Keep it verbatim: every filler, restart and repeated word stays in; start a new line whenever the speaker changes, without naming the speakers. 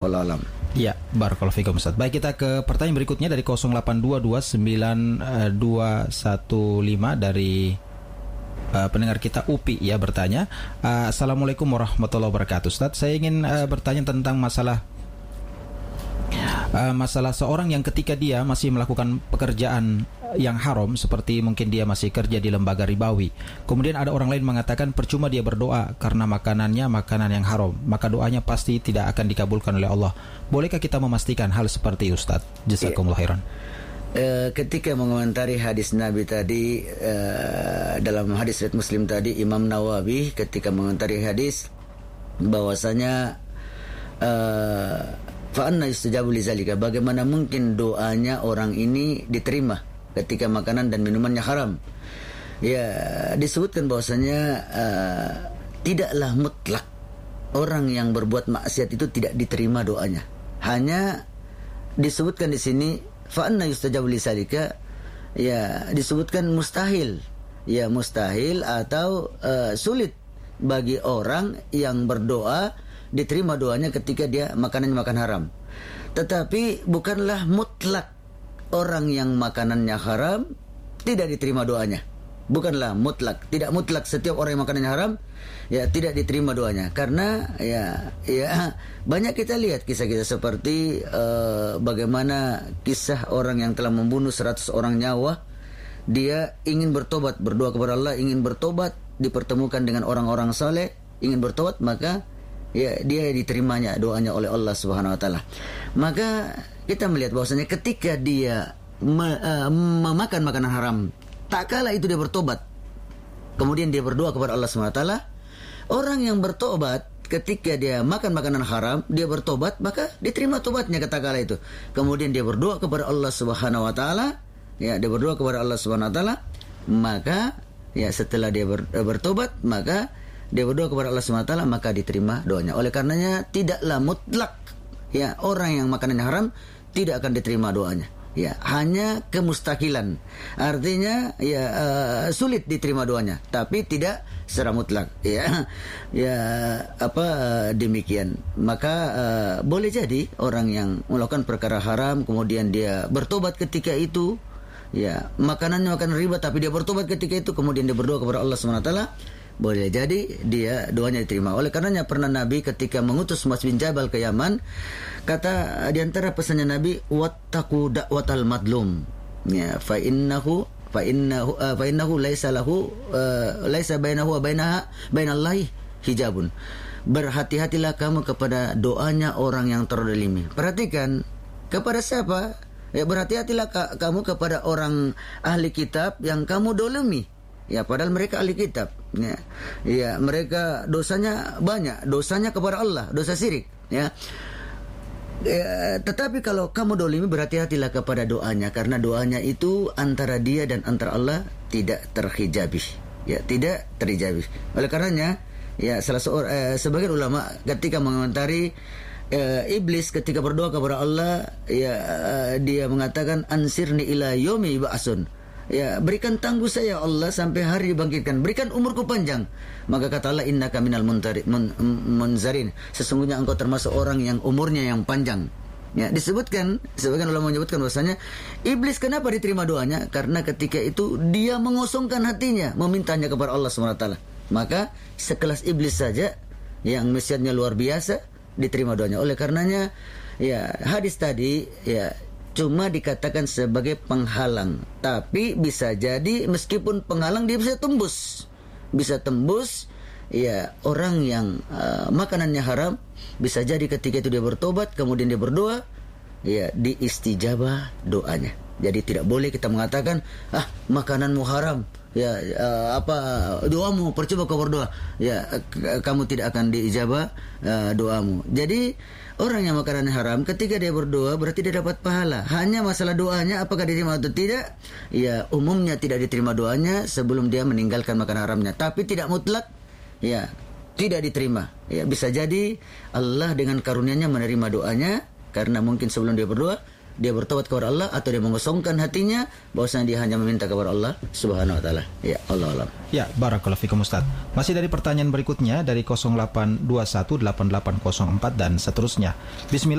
Allah alam.
Ya, barakallahu fikum Ustaz. Baik, kita ke pertanyaan berikutnya dari nol delapan dua dua sembilan dua satu lima dari uh, pendengar kita Upi ya bertanya, uh, Assalamualaikum warahmatullahi wabarakatuh. Ustaz, saya ingin uh, bertanya tentang masalah uh, masalah seorang yang ketika dia masih melakukan pekerjaan yang haram, seperti mungkin dia masih kerja di lembaga ribawi, kemudian ada orang lain mengatakan percuma dia berdoa karena makanannya makanan yang haram, maka doanya pasti tidak akan dikabulkan oleh Allah. Bolehkah kita memastikan hal seperti Ustaz? Jazakumullah khairan.
Uh, ketika mengomentari hadis Nabi tadi, uh, dalam hadis riwayat Muslim tadi, Imam Nawawi ketika mengomentari hadis bahwasanya uh, fa anna yustajabu lizalika, bagaimana mungkin doanya orang ini diterima ketika makanan dan minumannya haram. Ya, disebutkan bahwasanya uh, tidaklah mutlak orang yang berbuat maksiat itu tidak diterima doanya. Hanya disebutkan di sini fa anna yustajabu lizalika, ya disebutkan mustahil. Ya, mustahil atau uh, sulit bagi orang yang berdoa diterima doanya ketika dia makanannya makan haram. Tetapi bukanlah mutlak orang yang makanannya haram tidak diterima doanya. Bukanlah mutlak, tidak mutlak setiap orang yang makanannya haram ya tidak diterima doanya. Karena ya ya banyak kita lihat kisah-kisah seperti uh, bagaimana kisah orang yang telah membunuh seratus orang nyawa, dia ingin bertobat, berdoa kepada Allah, ingin bertobat, dipertemukan dengan orang-orang saleh, ingin bertobat, maka ya dia diterimanya doanya oleh Allah Subhanahu wa taala. Maka kita melihat bahwasanya ketika dia me, uh, memakan makanan haram, tak kala itu dia bertobat, kemudian dia berdoa kepada Allah Subhanahu wa taala, orang yang bertobat ketika dia makan makanan haram, dia bertobat, maka diterima tobatnya kata kala itu. Kemudian dia berdoa kepada Allah Subhanahu wa taala, ya dia berdoa kepada Allah Subhanahu wa taala, maka ya setelah dia ber, bertobat, maka dia berdoa kepada Allah Subhanahu wa taala, maka diterima doanya. Oleh karenanya tidaklah mutlak ya orang yang makanannya haram tidak akan diterima doanya. Ya, hanya kemustahilan. Artinya ya uh, sulit diterima doanya, tapi tidak secara mutlak. Ya, ya apa uh, demikian. Maka uh, boleh jadi orang yang melakukan perkara haram kemudian dia bertobat ketika itu, ya makanannya makan riba tapi dia bertobat ketika itu, kemudian dia berdoa kepada Allah Subhanahu wa taala, boleh jadi dia doanya diterima. Oleh karenanya pernah Nabi ketika mengutus Muaz bin Jabal ke Yaman, kata di antara pesannya Nabi, wattaqu da'watal madlum. Ya, fa innahu fa innahu uh, fa innahu laisa lahu uh, laisa bainahu wa bainaha bainallahi hijabun. Berhati-hatilah kamu kepada doanya orang yang terzalimi. Perhatikan, kepada siapa? Ya, berhati-hatilah ka- kamu kepada orang ahli kitab yang kamu dolimi. Ya, padahal mereka ahli kitab. Ya, ya mereka dosanya banyak, dosanya kepada Allah, dosa syirik. Ya. Ya, tetapi kalau kamu dolimi, berhati-hatilah kepada doanya, karena doanya itu antara dia dan antara Allah tidak terhijabi. Ya, tidak terhijabi. Oleh karenanya, ya salah seorang eh, sebagian ulama ketika mengomentari eh, iblis ketika berdoa kepada Allah, ya eh, dia mengatakan ansirni ila yaumi ba'sun. Ya, berikan tangguh saya Allah sampai hari dibangkitkan, berikan umurku panjang. Maka kata Allah, innaka minal muntari, mun, munzarin, sesungguhnya engkau termasuk orang yang umurnya yang panjang. Ya, disebutkan, sebagian ulama menyebutkan bahwasanya iblis kenapa diterima doanya? Karena ketika itu dia mengosongkan hatinya, memintanya kepada Allah subhanahu wa taala. Maka sekelas iblis saja yang misiannya luar biasa diterima doanya. Oleh karenanya, ya hadis tadi ya cuma dikatakan sebagai penghalang, tapi bisa jadi meskipun penghalang dia bisa tembus, bisa tembus. Ya, orang yang uh, makanannya haram bisa jadi ketika itu dia bertobat, kemudian dia berdoa, ya diistijabah doanya. Jadi tidak boleh kita mengatakan ah makananmu haram, ya uh, apa doamu percuma kau berdoa, ya k- kamu tidak akan diijabah uh, doamu. Jadi orang yang makanan haram ketika dia berdoa berarti dia dapat pahala. Hanya masalah doanya apakah diterima atau tidak, ya umumnya tidak diterima doanya sebelum dia meninggalkan makanan haramnya. Tapi tidak mutlak, ya tidak diterima. Ya bisa jadi Allah dengan karunia-Nya menerima doanya karena mungkin sebelum dia berdoa dia bertobat kepada Allah atau dia mengosongkan hatinya bahwasanya dia hanya meminta kepada Allah Subhanahu wa taala. Ya, Allah alam.
Ya, barakallahu fikum Ustaz. Masih dari pertanyaan berikutnya dari nol delapan dua satu delapan delapan nol empat dan seterusnya. Bismillah.